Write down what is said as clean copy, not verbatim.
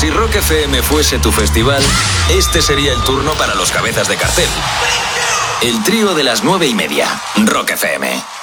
Si Rock FM fuese tu festival, este sería el turno para los cabezas de cartel. El trío de las 9:30. Rock FM.